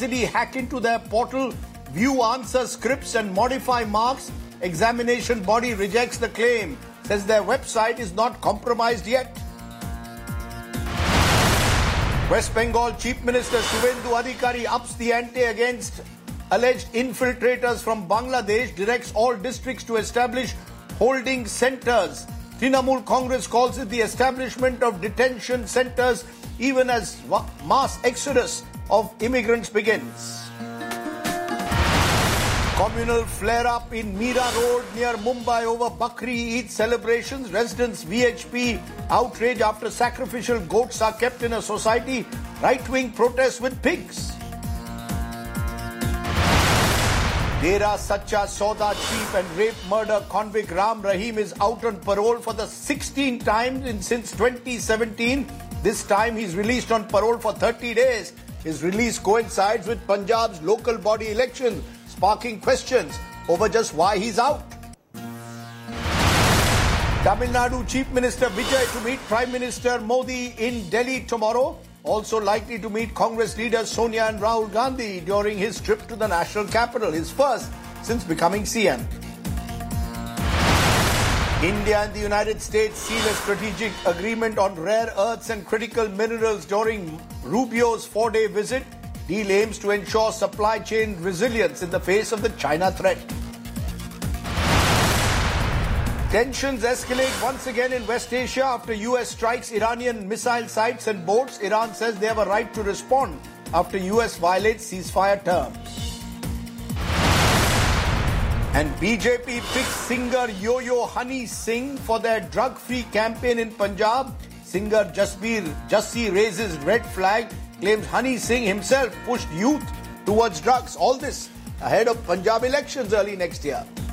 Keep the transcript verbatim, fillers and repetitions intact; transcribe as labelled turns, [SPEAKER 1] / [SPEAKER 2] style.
[SPEAKER 1] easily hack into their portal, view answer scripts and modify marks. Examination body rejects the claim, says their website is not compromised yet. West Bengal Chief Minister Suvendu Adhikari ups the ante against alleged infiltrators from Bangladesh, directs all districts to establish holding centers. Trinamool Congress calls it the establishment of detention centers even as mass exodus of immigrants begins. Communal flare-up in Mira Road near Mumbai over Bakri Eid celebrations. Residents V H P outrage after sacrificial goats are kept in a society. Right-wing protests with pigs. Dera Sacha Sauda chief and rape murder convict Ram Rahim is out on parole for the sixteenth time in, since twenty seventeen. This time he's released on parole for thirty days. His release coincides with Punjab's local body election, sparking questions over just why he's out. Tamil Nadu Chief Minister Vijay to meet Prime Minister Modi in Delhi tomorrow. Also likely to meet Congress leaders Sonia and Rahul Gandhi during his trip to the national capital, his first since becoming C M. India and the United States seal a strategic agreement on rare earths and critical minerals during Rubio's four-day visit. Deal aims to ensure supply chain resilience in the face of the China threat. Tensions escalate once again in West Asia after U S strikes Iranian missile sites and boats. Iran says they have a right to respond after U S violates ceasefire terms. And B J P picks singer Yo-Yo Honey Singh for their drug-free campaign in Punjab. Singer Jasbir Jassi raises red flag, claims Honey Singh himself pushed youth towards drugs. All this ahead of Punjab elections early next year.